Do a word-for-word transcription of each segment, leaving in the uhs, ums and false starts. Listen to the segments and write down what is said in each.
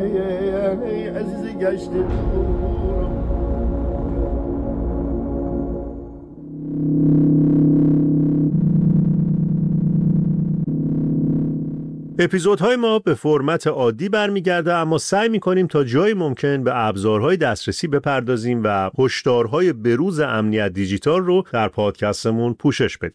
ای عزیز گشت دور. اپیزودهای ما به فرمت عادی برمیگرده، اما سعی میکنیم تا جای ممکن به ابزارهای دسترسی بپردازیم و هشدارهای بروز امنیت دیجیتال رو در پادکستمون پوشش بدیم.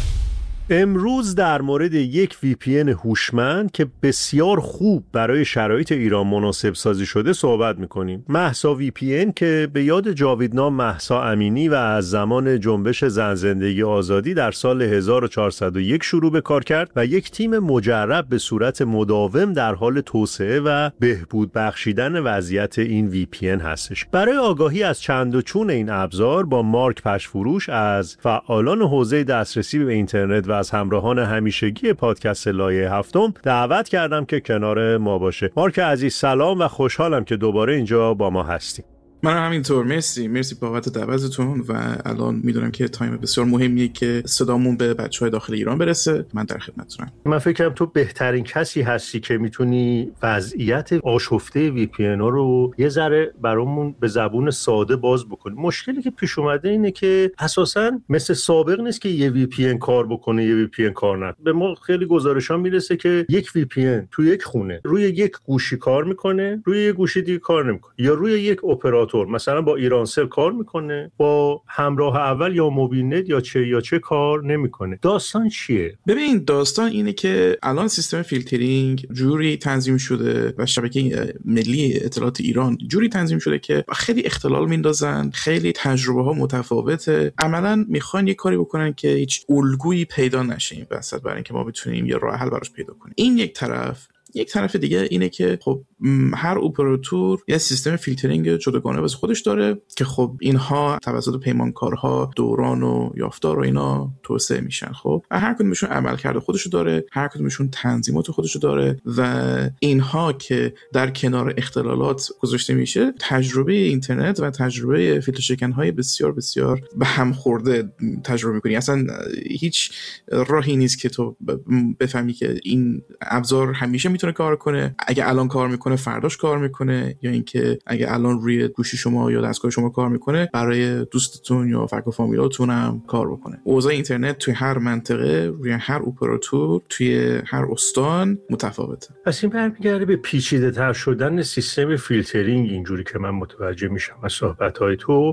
امروز در مورد یک وی پی ان هوشمند که بسیار خوب برای شرایط ایران مناسب سازی شده صحبت میکنیم. مهسا وی پی ان که به یاد جاویدنام مهسا امینی و از زمان جنبش زن زندگی آزادی در سال هزار و چهارصد و یک شروع به کار کرد و یک تیم مجرب به صورت مداوم در حال توسعه و بهبود بخشیدن وضعیت این وی پی ان هستش. برای آگاهی از چند و چون این ابزار با مارک پشفروش از فعالان حوزه دسترسی به اینترنت و از همراهان همیشگی پادکست لایه هفتم دعوت کردم که کنار ما باشه. مارک عزیز سلام و خوشحالم که دوباره اینجا با ما هستی. من همینطور، مرسی مرسی بابت دعوتتون و الان میدونم که تایم بسیار مهمیه که صدامون به بچهای داخل ایران برسه. من در خدمتتونم. من فکر کنم تو بهترین کسی هستی که میتونی وضعیت آشفته وی پی ان رو یه ذره برامون به زبون ساده باز بکنی. مشکلی که پیش اومده اینه که اساساً مثل سابق نیست که یه وی پی ان کار بکنه یه وی پی ان کار نکنه. به ما خیلی گزارش‌ها میرسه که یک وی پی ان تو یک خونه روی یک گوشی کار میکنه، روی یک گوشی دیگه کار نمیکنه، یا روی یک اپراتور مثلا با ایرانسل کار میکنه، با همراه اول یا موبیل نت یا چه یا چه کار نمیکنه. داستان چیه؟ ببین داستان اینه که الان سیستم فیلترینگ جوری تنظیم شده و شبکه ملی اطلاعات ایران جوری تنظیم شده که خیلی اختلال میندازن، خیلی تجربه ها متفاوته. عملا میخوان یه کاری بکنن که هیچ الگویی پیدا نشه این وسط، برای اینکه ما بتونیم یه راه حل براش پیدا کنیم. این یک طرف. یک طرف دیگه اینه که خب هر اپراتور یه سیستم فیلترینگ جداگانه واسه خودش داره که خب اینها توسط پیمانکارها دوران و یافتار و اینا توسعه میشن. خب هر کدومشون عملکرد خودشو داره، هر کدومشون تنظیمات خودشو داره و اینها که در کنار اختلالات گذاشته میشه، تجربه اینترنت و تجربه فیلتر شکن‌های بسیار بسیار به هم خورده تجربه می‌کنی. اصلا هیچ راهی نیست که تو بفهمی که این ابزار همیشه میتونه کار کنه. اگه الان کار میکنه فرداش کار میکنه، یا اینکه اگه الان روی گوشی شما یا دستگاه شما کار میکنه برای دوستتون یا فک و فامیلاتون هم کار بکنه. اوضاع اینترنت توی هر منطقه، روی هر اپراتور، توی هر استان متفاوته. پس این برمیگرده به پیچیده تر شدن سیستم فیلترینگ، اینجوری که من متوجه میشم از صحبت‌های تو.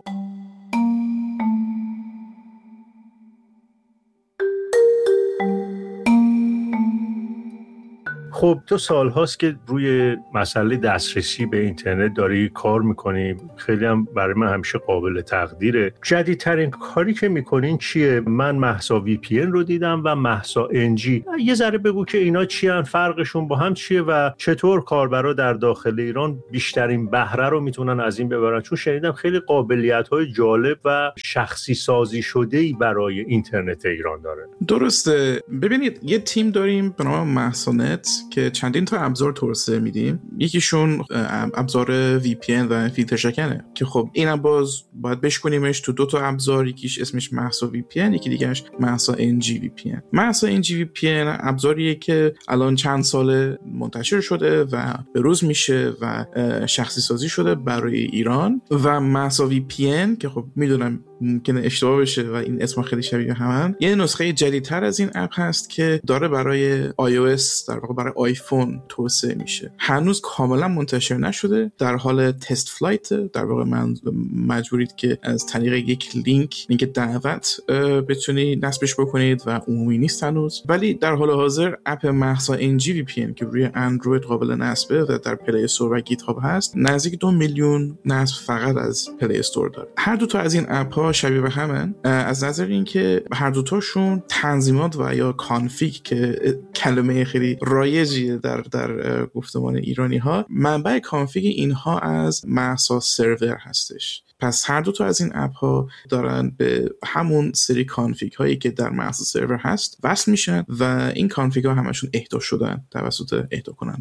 خب تو سال هاست که روی مسئله دسترسی به اینترنت داری کار میکنی، خیلی هم برای من همیشه قابل تقدیره. جدیدترین کاری که میکنین چیه؟ من مهسا وی پی ان رو دیدم و مهسا ان جی. یه ذره بگو که اینا چی هن، فرقشون با هم چیه و چطور کاربرا در داخل ایران بیشترین بهره رو میتونن از این ببرن، چون شنیدم خیلی قابلیت‌های جالب و شخصی سازی شده‌ای برای اینترنت ایران داره. درسته. ببینید یه تیم داریم به نام مهسا نت که چندین تا ابزار توسعه میدیم. یکیشون ابزار وی پی ان و فیلتر شکنه که خب اینم باز باید بشکنیمش تو دو تا ابزار، یکیش اسمش مهسا وی پی ان، یکی دیگهش مهسا ان جی وی پی ان. مهسا ان جی وی پی ان ابزاریه که الان چند ساله منتشر شده و به روز میشه و شخصی سازی شده برای ایران. و مهسا وی پی ان که خب میدونم ممکنه اشتباه بشه و این اسم خیلی شبیه همن، یه نسخه جدیدتر از این اپ هست که داره برای آی او اس، در واقع برای آیفون توسعه میشه. هنوز کاملا منتشر نشده، در حال تست فلایت. در واقع من مجبورید که از طریق یک لینک لینک دعوت بتونی نصبش بکنید و عمومی نیست هنوز. ولی در حال حاضر اپ مهسا ان جی وی پی ان که روی اندروید قابل نصبه و در پلی استور و گیت هاب هست، نزدیک دو میلیون نصب فقط از پلی استور داره. هر دو تا از این اپ ها شبیه به همن از نظر اینکه هر دو تاشون تنظیمات و یا کانفیگ که کلمه خیلی رایجیه در در گفتمان ایرانی ها، منبع کانفیگ اینها از مهسا سرور هستش. پس هر دو تا از این اپ ها دارن به همون سری کانفیگ هایی که در مهسا سرور هست وصل میشن و این کانفیگ ها همشون اهدا شدن توسط اهدا کننده ها.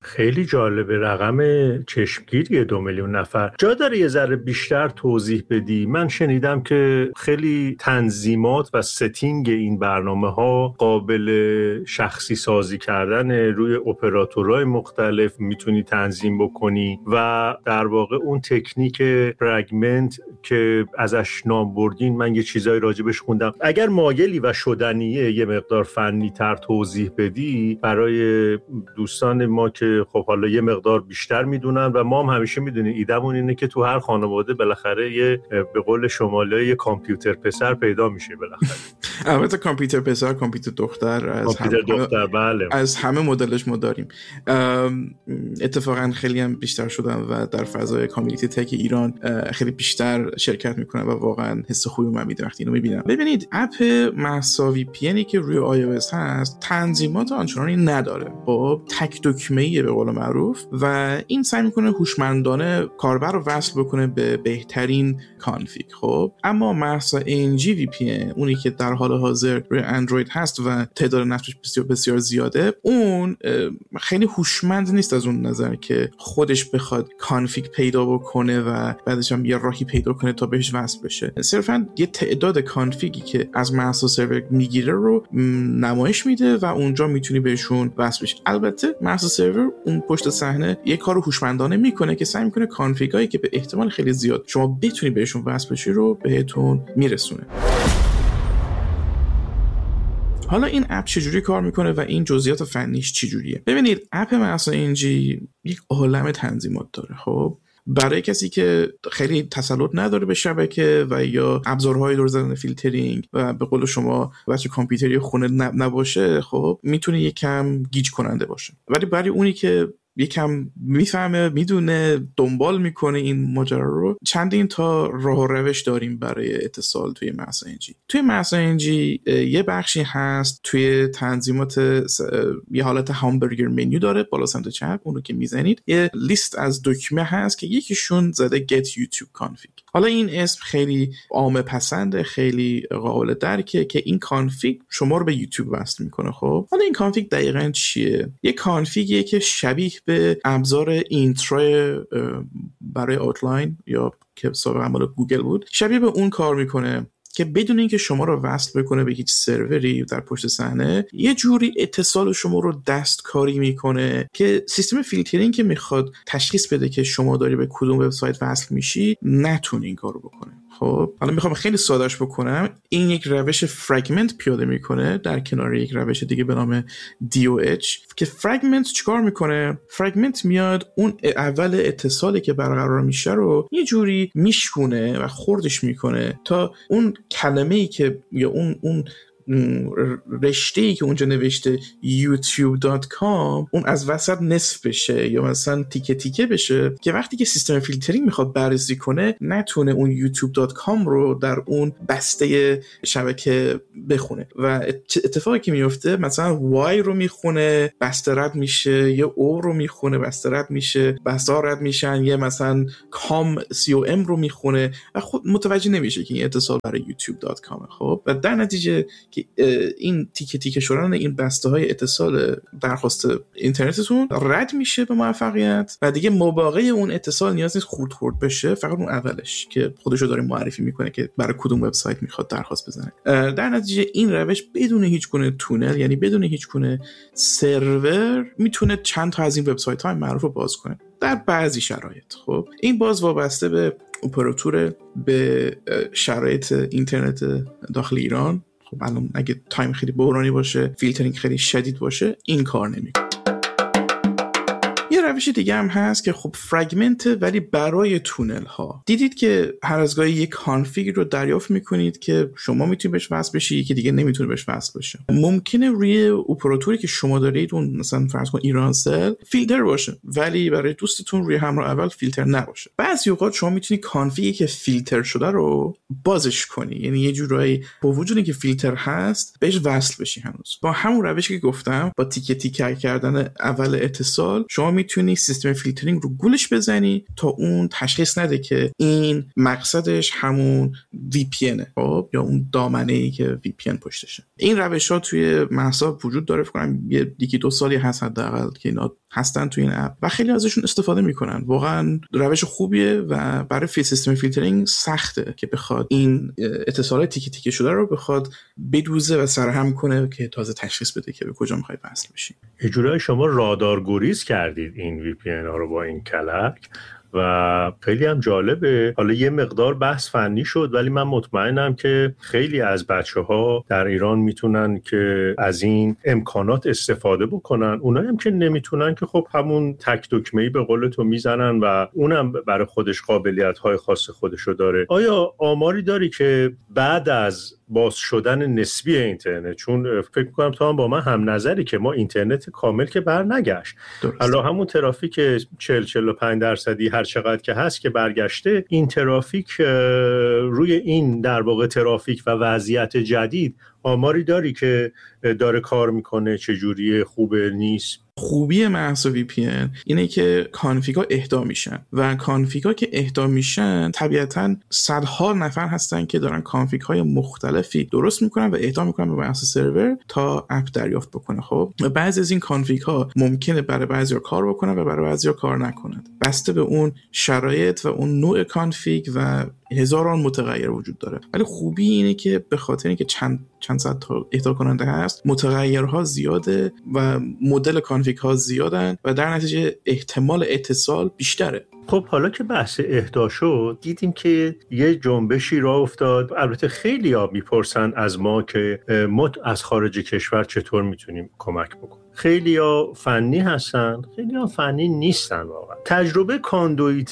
خیلی جالبه، رقم چشمگیریه دو میلیون نفر. جا داره یه ذره بیشتر توضیح بدی؟ من شنیدم که خیلی تنظیمات و ستینگ این برنامه ها قابل شخصی سازی کردن روی اپراتورهای مختلف میتونی تنظیم بکنی و در واقع اون تکنیک فرگمنت که ازش نام بردین من یه چیزایی راجبش خوندم. اگر مایلی و شدنیه یه مقدار فنی تر توضیح بدی برای دوستان ما که خب حالا یه مقدار بیشتر میدونن و ما هم همیشه میدونیم ایدمون اینه که تو هر خانواده بالاخره یه به قول شمالی یه کامپیوتر پسر پیدا میشه بالاخره. البته کامپیوتر پسر، کامپیوتر دختر، از کامپیوتر هم... دختر بله، از همه مدلش ما داریم. اتفاقا خیلی هم بیشتر شدن و در فضای کامیونیتی تک ایران خیلی بیشتر شرکت میکنن و واقعا حس خوبی من میده وقتی اینو میبینم. ببینید اپ مهسا وی پی ان که روی آی او اس هست تنظیمات آنچنانی نداره، خب تک دکمه‌ایه به قول معروف و این سعی میکنه هوشمندانه کاربر رو وصل بکنه به بهترین کانفیگ. خب اما مهسا ان جی وی پی ان اونی که در حال حاضر روی اندروید هست و تعداد نصبش بسیار بسیار زیاده، اون خیلی هوشمند نیست از اون نظر که خودش بخواد کانفیگ پیدا بکنه و بعدش هم یه راهی پیدا کنه تا بهش وصل بشه. صرفا یه تعداد کانفیگی که از مهسا سرور میگیره رو نمایش میده و اونجا میتونی بهشون وصل بشی. البته مهسا سرور اون پشت صحنه یه کار هوشمندانه میکنه که سعی میکنه کانفیگایی که به احتمال خیلی زیاد شما بتونی بهشون وصل بشی رو بهتون میرسونه. حالا این اپ چجوری کار میکنه و این جزئیات فنیش چجوریه؟ ببینید اپ مهسا ان جی یک عالمه تنظیمات داره. خب برای کسی که خیلی تسلط نداره به شبکه و یا ابزارهای دور زدن فیلترینگ و به قول شما بچه کامپیوتری خونه نباشه، خب میتونه یکم گیج کننده باشه. ولی برای اونی که یکم میفهمه، میدونه، دنبال میکنه این ماجرا رو، چندین تا راه و روش داریم برای اتصال توی مهسا ان جی. توی مهسا ان جی یه بخشی هست توی تنظیمات، یه حالت همبرگر منیو داره بالا سمت چپ، اونو که میزنید یه لیست از دکمه هست که یکیشون زده get YouTube config. حالا این اسم خیلی عامه پسنده، خیلی قابل درکه که این کانفیگ شما رو به یوتیوب وصل میکنه. خب حالا این کانفیگ دقیقاً چیه؟ یه کانفیگیه که شبیه به ابزار اینترو برای آوتلاین یا که سابقا مال گوگل بود شبیه به اون کار میکنه که بدون اینکه شما رو وصل بکنه به هیچ سروری در پشت صحنه، یه جوری اتصال شما رو دستکاری میکنه که سیستم فیلترینگ که میخواد تشخیص بده که شما داری به کدوم وبسایت وصل میشی نتونه این کارو بکنه. خب حالا میخوام خیلی سادهش بکنم. این یک روش فرگمنت پیاده میکنه در کنار یک روش دیگه به نام دی او اچ که فرگمنت چیکار میکنه؟ فرگمنت میاد اون اول اتصالی که برقرار میشه رو یه جوری میشکونه و خردش میکنه تا اون کلمه‌ای که یا اون اون رشته‌ای که اونجا نوشته یوتیوب دات کام اون از وسط نصف بشه یا مثلا تیکه تیکه بشه که وقتی که سیستم فیلترینگ میخواد بررسی کنه نتونه اون یوتیوب دات کام رو در اون بسته شبکه بخونه و اتفاقی که میفته مثلا وای رو میخونه بسته رد میشه، یه او رو میخونه بسته رد میشه، بسته ها رد میشن، یه مثلا کام سی او ام رو میخونه و خود متوجه نمیشه که این اتصال برای یوتیوب دات کام. خب و در نتیجه که این تیکه تیکه شدن این بسته های اتصال درخواست اینترنتتون رد میشه به موفقیت و دیگه مابقی اون اتصال نیاز نیست خورد خورد بشه، فقط اون اولش که خودشو داره معرفی میکنه که برای کدوم وبسایت میخواد درخواست بزنه. در نتیجه این روش بدون هیچ گونه تونل، یعنی بدون هیچ گونه سرور، میتونه چند تا از این وبسایت های معروف رو باز کنه در بعضی شرایط. خب این باز وابسته به اپراتور، به شرایط اینترنت داخل ایران. خب الان اگه تایم خیلی بحرانی باشه، فیلترینگ خیلی شدید باشه، این کار نمیکنه. یه روش دیگه هم هست که خب فرگمنت ولی برای تونل ها. دیدید که هر از گاهی یک کانفیگ رو دریافت میکنید که شما میتونید بهش وصل بشی، یکی دیگه نمیتونه بهش وصل بشه. ممکنه روی اپراتوری که شما دارید، اون مثلا فرض کن ایرانسل، فیلتر باشه ولی برای دوستتون روی همراه اول فیلتر نباشه. بعضی اوقات شما میتونید کانفیگی که فیلتر شده رو بازش کنی، یعنی یه جورایی با وجودی که فیلتر هست بهش وصل بشی هنوز. با همون روشی که گفتم، با تیکه تیکه کردن اول اتصال، شما میتونی سیستم فیلترینگ رو گولش بزنی تا اون تشخیص نده که این مقصدش همون وی پی انه، خب یا اون دامنه‌ای که وی پی ان پشتشه. این روش‌ها توی مهسا وجود داره. فکر کنم یه دیگه دو سالی هست حداقل که اینا هستن تو این اپ و خیلی ازشون استفاده میکنن. واقعا روش خوبیه و برای فیل سیستم فیلترینگ سخته که بخواد این اتصالات تیکه تیکه شده رو بخواد بدوزه و سرهم کنه که تازه تشخیص بده که به کجا میخوای وصل بشی. یه جورایی شما رادارگریز کردید این وی پی ان ها رو با این کلک و خیلی هم جالبه. حالا یه مقدار بحث فنی شد ولی من مطمئنم که خیلی از بچه‌ها در ایران میتونن که از این امکانات استفاده بکنن. اونایی هم که نمیتونن که خب همون تک دکمه‌ای به قول تو میزنن و اونم برای خودش قابلیت‌های خاص خودشو داره. آیا آماری داری که بعد از باز شدن نسبی اینترنت، چون فکر می‌کنم تو هم با من هم نظری که ما اینترنت کامل که بر نگشت، حالا همون ترافیک چهل چهل و پنج درصدی هر چقدر که هست که برگشته، این ترافیک روی این در واقع ترافیک و وضعیت جدید آماری داری که داره کار میکنه چجوریه، خوبه نیست؟ خوبی محض وی پی ان اینه که کانفیگا اهدا میشن و کانفیگا که اهدا میشن طبیعتاً صدها نفر هستن که دارن کانفیگ های مختلفی درست میکنن و اهدا میکنن به محض سرور تا اپ دریافت بکنه. خب بعضی از این کانفیگ ها ممکنه برای بعضیا کار بکنن و برای بعضیا کار نکنن، بسته به اون شرایط و اون نوع کانفیگ و هزاران متغیر وجود داره. ولی خوبی اینه که به خاطر اینکه چند چند صد تا اهدا کننده هست، متغیرها زیاده و مدل کانفیگ ها زیادن و در نتیجه احتمال اتصال بیشتره. خب حالا که بحث اهدا شد، دیدیم که یه جنبشی راه افتاد. البته خیلی ها میپرسن از ما که ما از خارج کشور چطور میتونیم کمک بکنیم. خیلی ها فنی هستن، خیلی ها فنی نیستن. واقعا تجربه کاندویت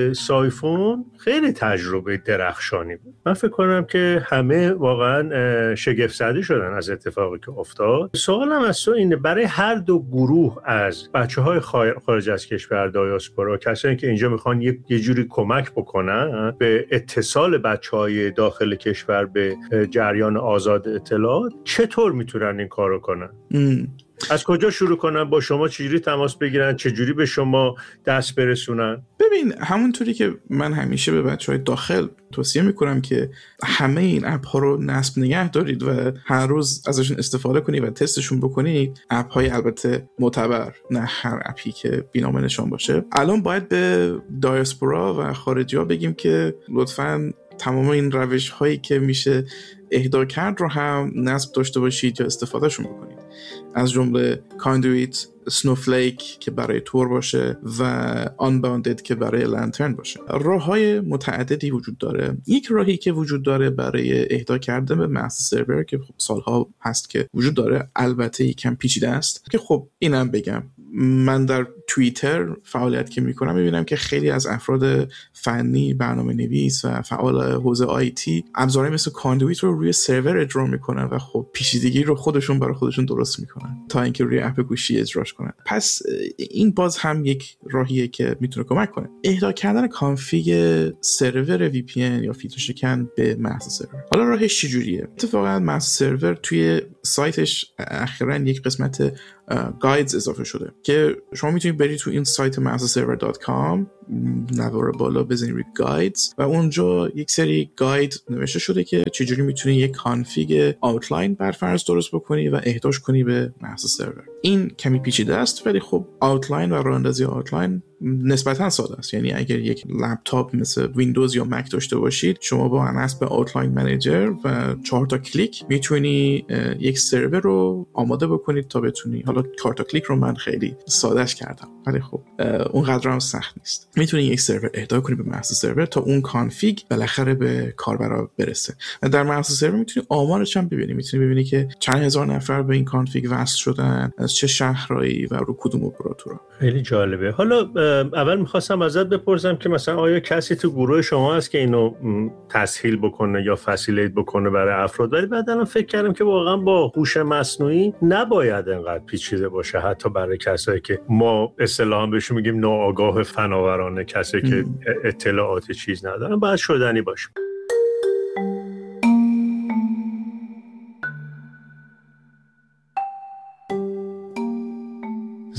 سایفون خیلی تجربه درخشانی بود. من فکر کنم که همه واقعا شگفت زده شدن از اتفاقی که افتاد. سوالم از تو اینه، برای هر دو گروه از بچه‌های خارج از کشور، دایاسپورا، کسایی که اینجا میخوان یه, یه جوری کمک بکنن به اتصال بچه‌های داخل کشور به جریان آزاد اطلاعات، چطور میتونن این کارو کنن؟ ام. از کجا شروع کنن؟ با شما چجوری تماس بگیرن؟ چجوری به شما دست برسونن؟ ببین، همونطوری که من همیشه به بچهای داخل توصیه میکنم که همه این اپ ها رو نصب نگه دارید و هر روز ازشون استفاده کنید و تستشون بکنید. اپ های البته معتبر، نه هر اپی که بی‌نام باشه. الان باید به دایاسپورا و خارجی ها بگیم که لطفاً تمام این روش هایی که میشه اهدا کرد رو هم نصب داشته باشید یا استفادهشون بکنید، از جمله کاندویت، سنوفلیک که برای تور باشه و آنباوندد که برای لانترن باشه. راه‌های متعددی وجود داره. یک راهی که وجود داره برای اهدا کردن به محض سرور که خب سالها هست که وجود داره، البته یکم پیچیده است، که خب اینم بگم من در توییتر فعالیت که میکنم میبینم که خیلی از افراد فنی، برنامه نویس و فعال حوزه آیتی ابزارهایی مثل کاندویت رو روی سرور اجرا میکنن و خب پیچیدگی رو خودشون برای خودشون درست میکنن تا اینکه روی اپ گوشی اجراش کنن. پس این باز هم یک راهیه که میتونه کمک کنه. اهدا کردن کانفیگ سرور وی پی ان یا فیلتر شکن به محض سرور. حالا راهش چجوریه؟ اتفاقا محض سرور توی سایتش اخیراً یک قسمت گایدز اضافه شده که شما میتونید برید تو این سایت محض سرور دات کام، نوار بالا بزنید روی گایدز و اونجا یک سری گاید نوشته شده که چجوری میتونی یک کانفیگ آوتلاین برفرض درست بکنی و اهداش کنی به محض سرور. این کمی پیچیده است ولی خب آوتلاین و راه اندازی آوتلاین نسبتا ساده است. یعنی اگر یک لپتاپ مثل ویندوز یا مک داشته باشید، شما با نصب آوتلاین منیجر و چهار تا کلیک میتونی یک سرور رو آماده بکنید تا بتونی، حالا چهار تا کلیک رو من خیلی سادهش کردم ولی خب اونقدر هم سخت نیست، میتونی یک سرور اهدا کنی به محض سرور تا اون کانفیگ بالاخره به کاربرا برسه. و در محض سرور میتونی آمارش هم ببینی، میتونی ببینی که چند هزار نفر به این کانفیگ وصل شدن، از چه شهرهایی و رو کدوم اپراتورها. خیلی جالبه. حالا اول میخواستم ازت بپرسم که مثلا آیا کسی تو گروه شما هست که اینو تسهیل بکنه یا فسیلیت بکنه برای افراد؟ ولی بعد الان فکر کردم که واقعا با هوش مصنوعی نباید انقدر پیچیده باشه، حتی برای کسایی که ما اصطلاحاً بهشون میگیم ناآگاه فناورانه، کسایی که اطلاعات چیز ندارن، باید شدنی باشه.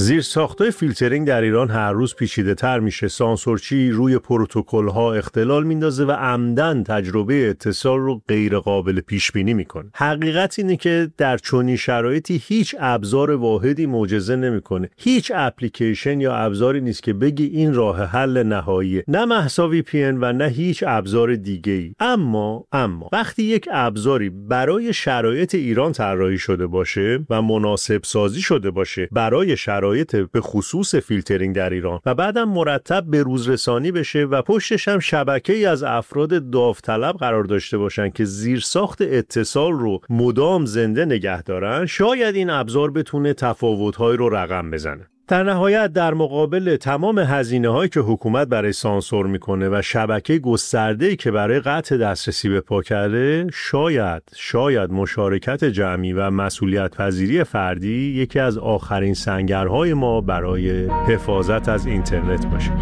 زیرساخت‌های فیلترینگ در ایران هر روز پیچیده‌تر میشه. سانسورچی روی پروتکل‌ها اختلال میندازه و عمدن تجربه اتصال رو غیر قابل پیش بینی میکنه. حقیقت اینه که در چنین شرایطی هیچ ابزار واحدی معجزه نمیکنه. هیچ اپلیکیشن یا ابزاری نیست که بگی این راه حل نهاییه. نه مهسا وی پی ان و نه هیچ ابزار دیگه‌ای. اما اما وقتی یک ابزاری برای شرایط ایران طراحی شده باشه و مناسب سازی شده باشه برای شرایط به خصوص فیلترینگ در ایران و بعدم مرتب به روز رسانی بشه و پشتش هم شبکه‌ای از افراد داوطلب قرار داشته باشن که زیرساخت اتصال رو مدام زنده نگه دارن، شاید این ابزار بتونه تفاوت‌های رو رقم بزنه. در نهایت در مقابل تمام هزینه‌هایی که حکومت برای سانسور میکنه و شبکه گسترده‌ای که برای قطع دسترسی به پا کرده، شاید شاید مشارکت جمعی و مسئولیت پذیری فردی یکی از آخرین سنگرهای ما برای حفاظت از اینترنت باشه.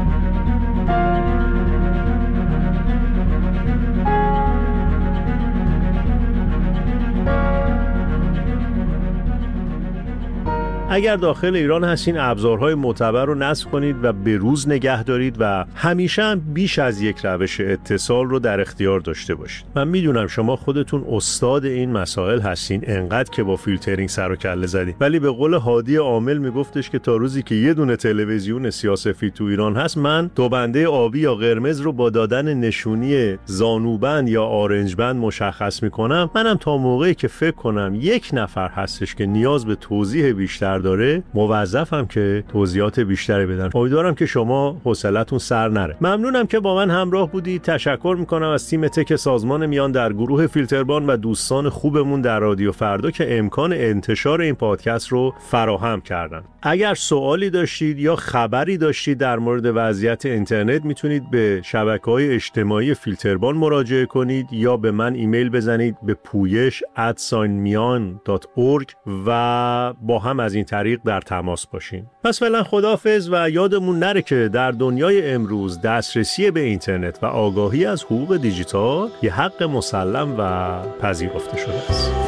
اگر داخل ایران هستین ابزارهای معتبر رو نصب کنید و به روز نگه دارید و همیشه هم بیش از یک روش اتصال رو در اختیار داشته باشید. من میدونم شما خودتون استاد این مسائل هستین، انقدر که با فیلترینگ سر و کله زدین، ولی به قول هادی عامل میگفتش که تا روزی که یه دونه تلویزیون سیاه‌سفید تو ایران هست، من دو بنده آبی یا قرمز رو با دادن نشونی زانوبند یا آرنج بند مشخص میکنم. منم تا موقعی که فکر کنم یک نفر هستش که نیاز به توضیح بیشتر داره، موظفم که توضیحات بیشتری بدم. امیدوارم که شما حوصلتون سر نره. ممنونم که با من همراه بودید. تشکر میکنم از تیم تک سازمان میان در گروه فیلتربان و دوستان خوبمون در رادیو فردا که امکان انتشار این پادکست رو فراهم کردن. اگر سوالی داشتید یا خبری داشتید در مورد وضعیت اینترنت، میتونید به شبکه‌های اجتماعی فیلتربان مراجعه کنید یا به من ایمیل بزنید به پویش ات میان دات اورگ و با هم از این طریق در تماس باشین. پس فعلا خداحافظ و یادمون نره که در دنیای امروز دسترسی به اینترنت و آگاهی از حقوق دیجیتال یه حق مسلم و پذیرفته شده است.